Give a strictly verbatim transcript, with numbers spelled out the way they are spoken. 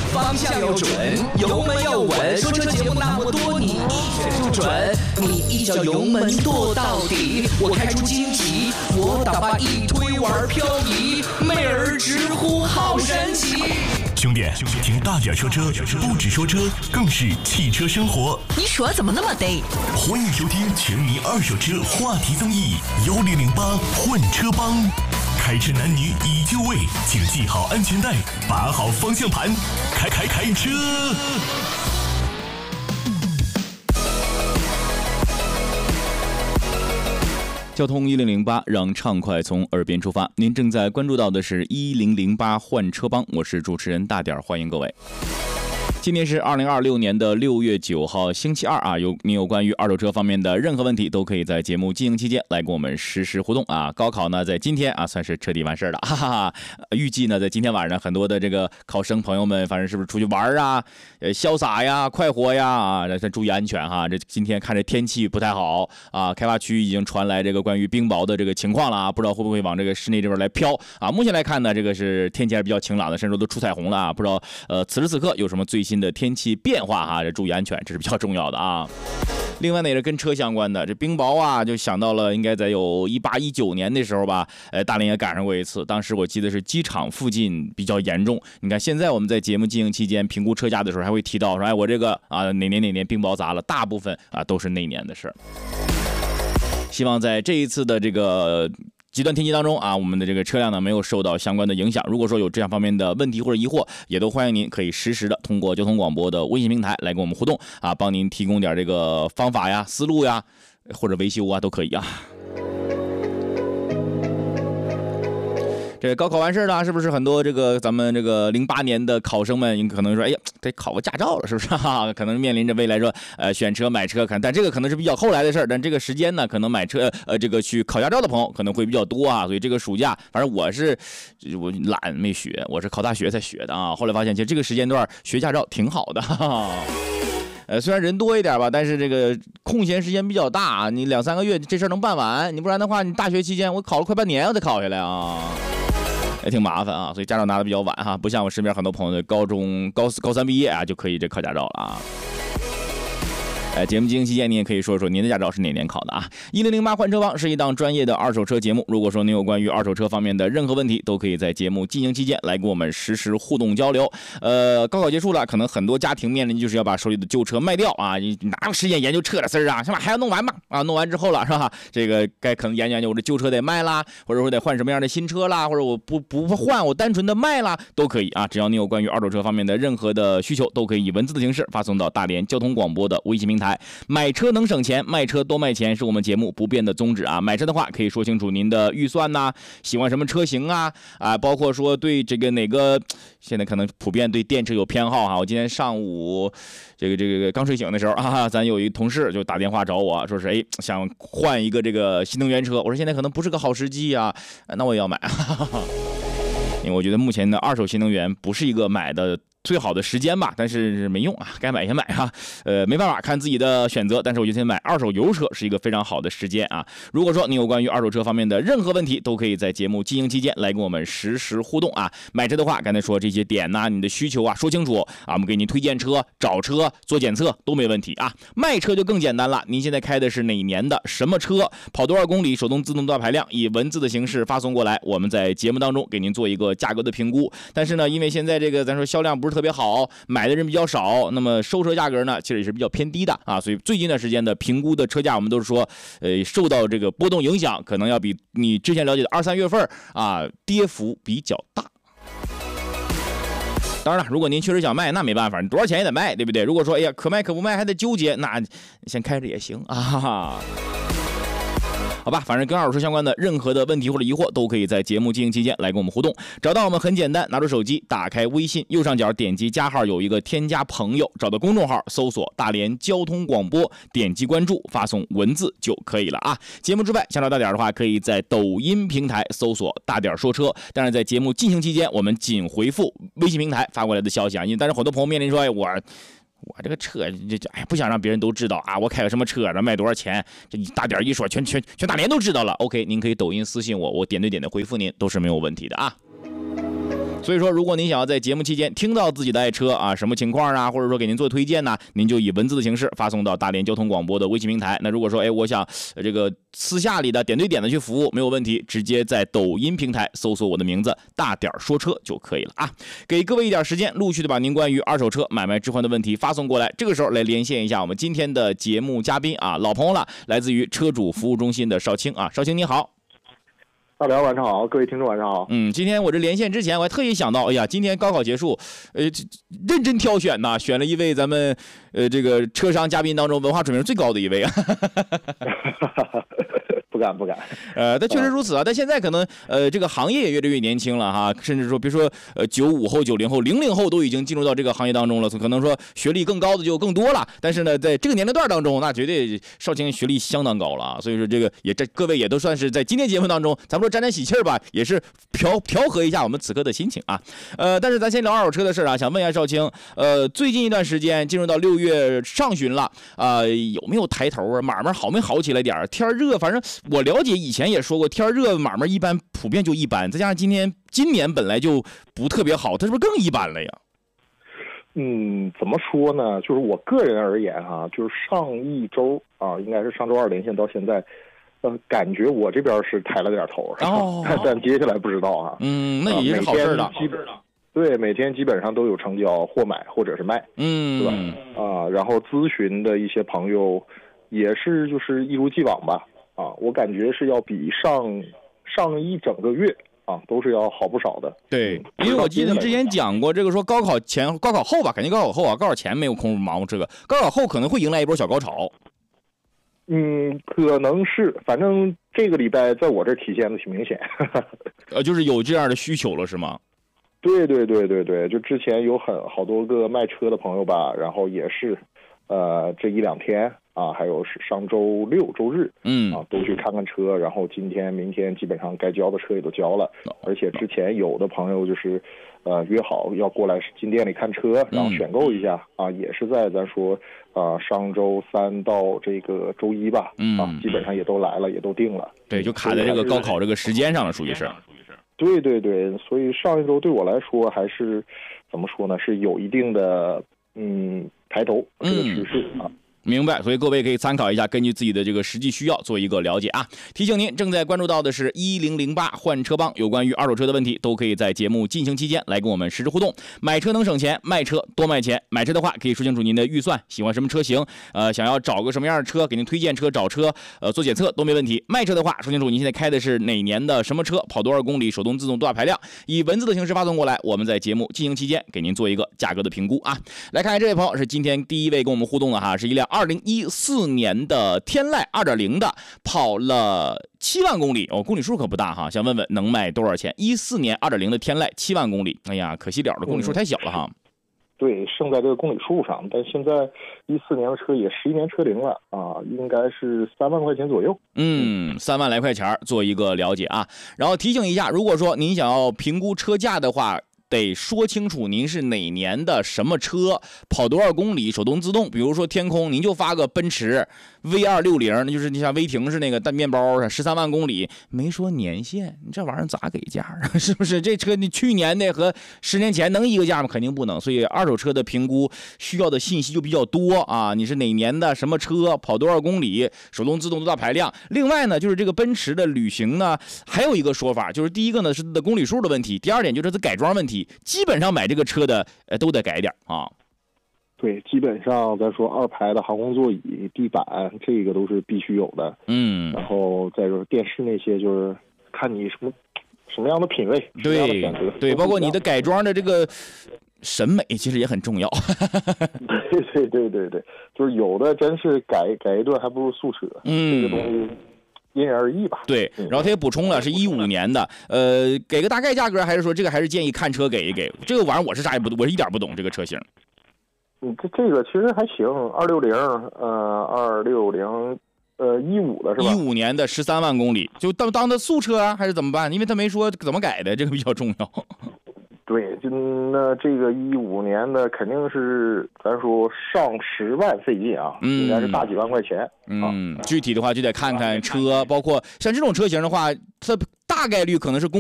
方向要准，油门要稳。说车节目那么多，你一选就准。你一脚油门跺到底，我开出惊奇，我打把一推玩漂移，妹儿直呼好神奇。 兄弟，听大点说车，不只说车，更是汽车生活。 你说怎么那么得？ 欢迎收听全民二手车话题综艺幺零零八换车帮。开车男女已就位，请系好安全带，把好方向盘，开开开车。 交通一零零八，让畅快从耳边出发。您正在关注到的是一零零八换车帮，我是主持人大点，欢迎各位。今天是二零二六年的六月九号，星期二啊。有您有关于二手车方面的任何问题，都可以在节目进行期间来跟我们实时互动啊。高考呢，在今天啊算是彻底完事了，哈哈哈。预计呢，在今天晚上，很多的这个考生朋友们，反正是不是出去玩啊，呃，潇洒呀，快活呀啊，这注意安全哈。这今天看着天气不太好啊，开发区已经传来这个关于冰雹的这个情况了啊，不知道会不会往这个室内这边来飘啊。目前来看呢，这个是天气还是比较晴朗的，甚至都出彩虹了啊。不知道呃，此时此刻有什么最新的天气变化哈，这注意安全，这是比较重要的啊。另外呢，也是跟车相关的，这冰雹啊，就想到了应该在有一八一九年的时候吧，呃，大连也赶上过一次，当时我记得是机场附近比较严重。你看现在我们在节目进行期间评估车价的时候，还会提到说，哎，我这个啊哪年哪年冰雹砸了，大部分啊都是那年的事儿。希望在这一次的这个极端天气当中啊，我们的这个车辆呢没有受到相关的影响。如果说有这样方面的问题或者疑惑，也都欢迎您可以实时的通过交通广播的微信平台来跟我们互动啊，帮您提供点这个方法呀、思路呀，或者维修啊都可以啊。这高考完事了，是不是很多这个咱们这个零八年的考生们可能说，哎呀，得考个驾照了，是不是啊？可能面临着未来说，呃，选车买车，看，但这个可能是比较后来的事儿。但这个时间呢，可能买车，呃，这个去考驾照的朋友可能会比较多啊。所以这个暑假，反正我是我懒没学，我是考大学才学的啊。后来发现，其实这个时间段学驾照挺好的。哈哈呃，虽然人多一点吧，但是这个空闲时间比较大，你两三个月这事儿能办完，你不然的话，你大学期间我考了快半年我才考下来啊。也挺麻烦啊，所以驾照拿的比较晚哈，不像我身边很多朋友的高中高四高三毕业啊就可以这考驾照了啊。哎，节目进行期间，您也可以说说您的驾照是哪年考的啊？一零零八换车帮是一档专业的二手车节目。如果说您有关于二手车方面的任何问题，都可以在节目进行期间来跟我们实时互动交流。呃，高考结束了，可能很多家庭面临就是要把手里的旧车卖掉啊，你哪有时间研究车的事儿啊？是吧？还要弄完嘛？啊，弄完之后了是吧？这个该可能研究研究我这旧车得卖啦，或者说得换什么样的新车啦，或者我不不换，我单纯的卖啦，都可以啊。只要你有关于二手车方面的任何的需求，都可以以文字的形式发送到大连交通广播的微信平台。买车能省钱，卖车多卖钱是我们节目不变的宗旨啊！买车的话，可以说清楚您的预算呐、啊，喜欢什么车型啊啊，包括说对这个哪个，现在可能普遍对电车有偏好哈。我今天上午这个这个刚睡醒的时候啊，咱有一同事就打电话找我说是哎想换一个这个新能源车，我说现在可能不是个好时机啊，那我也要买，因为我觉得目前的二手新能源不是一个买的最好的时间吧，但是没用啊，该买先买啊，呃，没办法，看自己的选择。但是我觉得现在买二手油车是一个非常好的时间啊。如果说你有关于二手车方面的任何问题，都可以在节目进行期间来跟我们实时互动啊。买车的话，刚才说这些点呐、啊，你的需求啊，说清楚啊，我们给您推荐车、找车、做检测都没问题啊。卖车就更简单了，您现在开的是哪年的什么车，跑多少公里，手动自动多少排量，以文字的形式发送过来，我们在节目当中给您做一个价格的评估。但是呢，因为现在这个咱说销量不是特别好，买的人比较少，那么收车价格呢，其实也是比较偏低的啊。所以最近一段时间的评估的车价，我们都是说，呃，受到这个波动影响，可能要比你之前了解的二三月份啊跌幅比较大。当然了，如果您确实想卖，那没办法，你多少钱也得卖，对不对？如果说哎呀可卖可不卖还得纠结，那先开着也行啊。哈哈好吧，反正跟二手车相关的任何的问题或者疑惑，都可以在节目进行期间来跟我们互动。找到我们很简单，拿出手机，打开微信，右上角点击加号，有一个添加朋友，找到公众号，搜索大连交通广播，点击关注，发送文字就可以了啊。节目之外，想找大点的话，可以在抖音平台搜索大点说车。当然，在节目进行期间，我们仅回复微信平台发过来的消息啊，因为但是很多朋友面临说，哎，我。我这个车这这哎不想让别人都知道啊，我开个什么车，卖多少钱，这大点一说，全全全大连都知道了。OK， 您可以抖音私信我，我点对点的回复您都是没有问题的啊。 所以说，如果您想要在节目期间听到自己的爱车啊什么情况啊，或者说给您做推荐呢，您就以文字的形式发送到大连交通广播的微信平台。那如果说哎，我想、呃、这个私下里的点对点的去服务没有问题，直接在抖音平台搜索我的名字大点说车就可以了啊。给各位一点时间，陆续的把您关于二手车买卖置换的问题发送过来。这个时候来连线一下我们今天的节目嘉宾啊，老朋友了，来自于车主服务中心的邵青啊，邵青你好。 大家晚上好，各位听众晚上好。 嗯，今天我这连线之前，我还特意想到，哎呀，今天高考结束，呃，认真挑选呐，选了一位咱们呃这个车商嘉宾当中文化水平最高的一位啊。 不敢不敢， 呃，但确实如此啊。但现在可能呃这个行业也越来越年轻了哈，甚至说别说呃九五后、九零后、零零后都已经进入到这个行业当中了，可能说学历更高的就更多了。但是呢，在这个年龄段当中，那绝对邵青学历相当高了啊。所以说这个也这各位也都算是在今天节目当中，咱们说沾沾喜气儿吧，也是调调和一下我们此刻的心情啊。呃，但是咱先聊二手车的事啊，想问一下邵青，呃，最近一段时间进入到六月上旬了啊、呃，有没有抬头啊？买卖好没好起来点儿？天热，反正。我了解以前也说过，天热买卖一般普遍就一般，再加上今天今年本来就不特别好，它是不是更一般了呀？ 嗯，怎么说呢？就是我个人而言哈，就是上一周啊，应该是上周二连线到现在，呃，感觉我这边是抬了点头，哦、但但接下来不知道啊。 嗯，那也是好事了。 基本上对，每天基本上都有成交，或买或者是卖， 嗯， 对吧？啊，然后咨询的一些朋友也是就是一如既往吧。啊，我感觉是要比上上一整个月啊，都是要好不少的。 对，因为我记得你之前讲过，这个说高考前、高考后吧，感觉高考后啊，高考前没有空忙活这个，高考后可能会迎来一波小高潮。 嗯，可能是，反正这个礼拜在我这体现的挺明显。 呃，就是有这样的需求了，是吗？ 对对对对对，就之前有很好多个卖车的朋友吧，然后也是，呃，这一两天。啊，还有是上周六周日， 嗯啊，都去看看车，然后今天、明天基本上该交的车也都交了，而且之前有的朋友就是，呃，约好要过来进店里看车，然后选购一下，嗯、啊，也是在咱说，啊、呃，上周三到这个周一吧， 嗯， 啊，基本上也都来了，也都定了。 对，就卡在这个高考这个时间上了，属于是。 对对对，所以上一周对我来说还是怎么说呢？是有一定的嗯抬头这个趋势啊。 明白，所以各位可以参考一下，根据自己的这个实际需要做一个了解啊。提醒您，正在关注到的是一零零八换车帮，有关于二手车的问题，都可以在节目进行期间来跟我们实时互动。买车能省钱，卖车多卖钱。买车的话，可以说清楚您的预算，喜欢什么车型，呃，想要找个什么样的车，给您推荐车、找车，呃，做检测都没问题。卖车的话，说清楚您现在开的是哪年的什么车，跑多少公里，手动自动多大排量，以文字的形式发送过来，我们在节目进行期间给您做一个价格的评估啊。来看看这位朋友是今天第一位跟我们互动的哈，是一辆二零一四年的天籁 二点零 的，跑了七万公里哦，公里数可不大哈，想问问能卖多少钱？一四年 二点零 的天籁七万公里，哎呀，可惜了，的公里数太小了哈。 嗯、对，胜在这个公里数上，但现在一四年的车也十一年车龄了啊，应该是三万块钱左右。 嗯，三万来块钱做一个了解啊。然后提醒一下，如果说您想要评估车价的话，得说清楚您是哪年的什么车，跑多少公里，手动自动。比如说天空，您就发个奔驰 V 二六零，那就是你像威霆是那个大面包，十三万公里，没说年限，你这玩意儿咋给价啊？是不是？这车你去年的和十年前能一个价吗？肯定不能。所以二手车的评估需要的信息就比较多啊。你是哪年的什么车，跑多少公里，手动自动多大排量。另外呢，就是这个奔驰的旅行呢，还有一个说法，就是第一个呢是它的公里数的问题，第二点就是它改装问题。基本上买这个车的，呃，都得改点啊。 对，基本上咱说二排的航空座椅、地板，这个都是必须有的。 嗯。 然后再就是电视那些，就是看你什么什么样的品味， 对对，包括你的改装的这个审美，其实也很重要。 对对对对对，就是有的真是改改一顿还不如速车。 嗯， 这个东西。因人而异吧。 对，然后他也补充了是一五年的，呃，给个大概价格，还是说这个还是建议看车给一给？这个玩意儿我是啥也不懂，我是一点不懂这个车型。 嗯，这这个其实还行，二六零，呃，二六零，呃，一五的是吧？ 一五年的十三万公里，就当当的速车啊，还是怎么办？因为他没说怎么改的，这个比较重要。 对，就那这个一五年的肯定是咱说上十万费劲啊， 嗯， 应该是大几万块钱。 嗯，具体的话就得看看车，包括像这种车型的话，它大概率可能是公